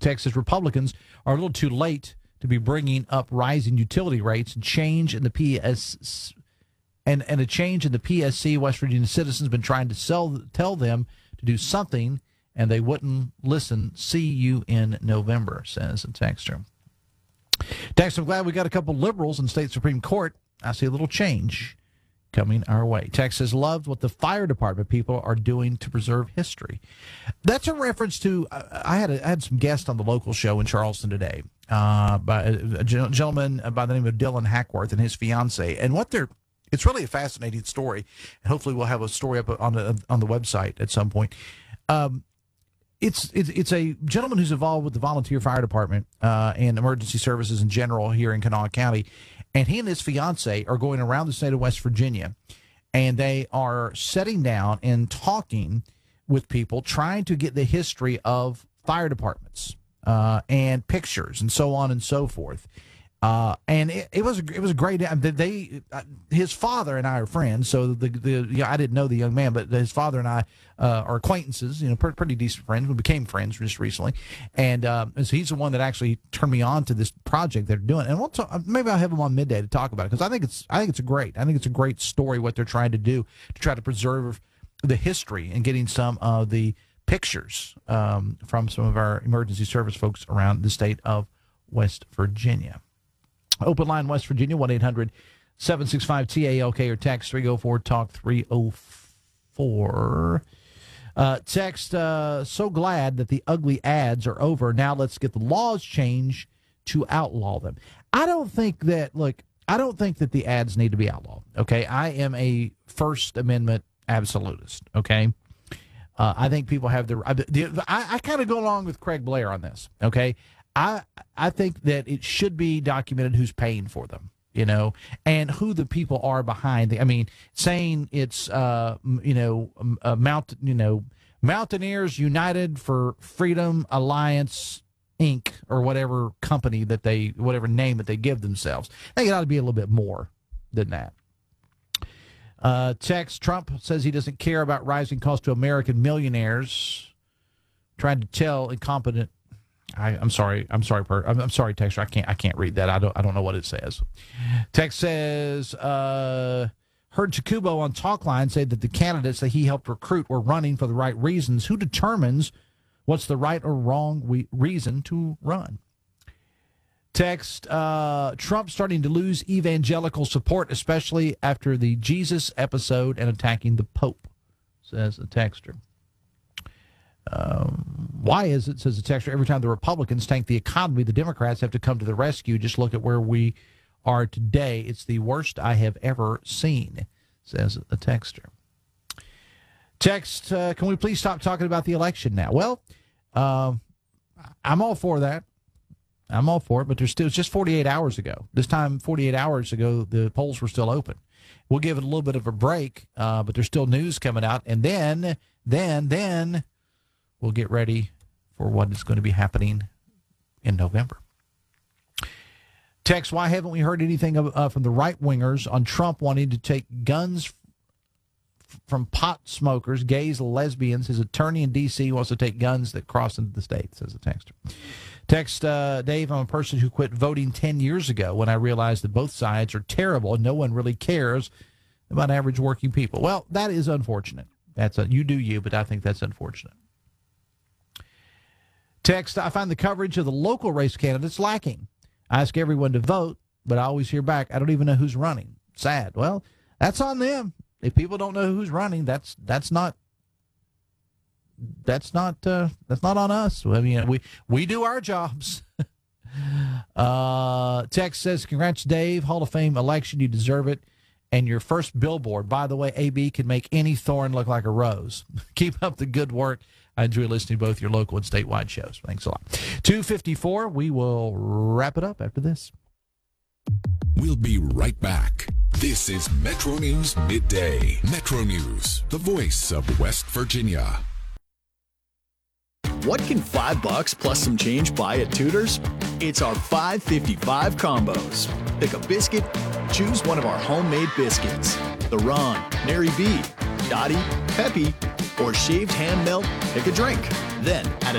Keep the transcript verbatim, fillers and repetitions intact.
Texas Republicans are a little too late to be bringing up rising utility rates and change in the P S and, and a change in the P S C. West Virginia citizens been trying to sell, tell them to do something, and they wouldn't listen. See you in November, says a texter. Text, I'm glad we got a couple liberals in state Supreme Court. I see a little change coming our way. Text says, loved what the fire department people are doing to preserve history. That's a reference to, uh, I had a, I had some guests on the local show in Charleston today, uh, by a, a gentleman by the name of Dylan Hackworth and his fiance. And what they're, it's really a fascinating story. And hopefully we'll have a story up on the, on the website at some point. Um, It's, it's it's a gentleman who's involved with the volunteer fire department uh, and emergency services in general here in Kanawha County, and he and his fiance are going around the state of West Virginia, and they are sitting down and talking with people, trying to get the history of fire departments uh, and pictures and so on and so forth. Uh, and it, it was it was a great. They, uh, his father and I are friends, so the the yeah, I didn't know the young man, but his father and I uh, are acquaintances. You know, pretty, pretty decent friends. We became friends just recently, and, uh, and so he's the one that actually turned me on to this project they're doing. And we'll talk, maybe I'll have him on midday to talk about it, because I think it's I think it's a great I think it's a great story what they're trying to do to try to preserve the history and getting some of the pictures um, from some of our emergency service folks around the state of West Virginia. Open line West Virginia, one eight hundred seven six five T A L K, or text three oh four talk three oh four. Uh, text, uh, so glad that the ugly ads are over. Now let's get the laws changed to outlaw them. I don't think that, look, I don't think that the ads need to be outlawed, okay? I am a First Amendment absolutist, okay? Uh, I think people have the, I, I kind of go along with Craig Blair on this, okay? I I think that it should be documented who's paying for them, you know, and who the people are behind the, I mean, saying it's, uh, you know, uh, Mount, you know, Mountaineers United for Freedom Alliance, Incorporated, or whatever company that they, whatever name that they give themselves. I think it ought to be a little bit more than that. Uh, text, Trump says he doesn't care about rising costs to American millionaires. Trying to tell incompetent I, I'm sorry. I'm sorry. Per, I'm, I'm sorry, Texter. I can't. I can't read that. I don't. I don't know what it says. Text says, uh, heard Takubo on Talkline say that the candidates that he helped recruit were running for the right reasons. Who determines what's the right or wrong we, reason to run? Text, uh, Trump starting to lose evangelical support, especially after the Jesus episode and attacking the Pope, says a texter. Um, why is it, says the texter, every time the Republicans tank the economy, the Democrats have to come to the rescue? Just look at where we are today. It's the worst I have ever seen, says a texter. Text, uh, can we please stop talking about the election now? Well, uh, I'm all for that. I'm all for it, but there's still, it's just forty-eight hours ago. This time, forty-eight hours ago, the polls were still open. We'll give it a little bit of a break, uh, but there's still news coming out. And then, then, then... we'll get ready for what is going to be happening in November. Text, why haven't we heard anything of, uh, from the right-wingers on Trump wanting to take guns f- from pot smokers, gays, lesbians? His attorney in D C wants to take guns that cross into the state, says the texter. Text, uh, Dave, I'm a person who quit voting ten years ago when I realized that both sides are terrible and no one really cares about average working people. Well, that is unfortunate. That's a, you do you, but I think that's unfortunate. Text, I find the coverage of the local race candidates lacking. I ask everyone to vote, but I always hear back, I don't even know who's running. Sad. Well, that's on them. If people don't know who's running, that's that's not that's not uh, that's not on us. I mean, we we do our jobs. uh, text says, congrats, Dave. Hall of Fame election, you deserve it. And your first billboard. By the way, A B can make any thorn look like a rose. Keep up the good work. I enjoy listening to both your local and statewide shows. Thanks a lot. two fifty-four, we will wrap it up after this. We'll be right back. This is Metro News Midday. Metro News, the voice of West Virginia. What can five bucks plus some change buy at Tudor's? It's our five fifty-five combos. Pick a biscuit, choose one of our homemade biscuits. The Ron, Nary B, Dottie, Peppy, or shaved ham melt, pick a drink. Then add a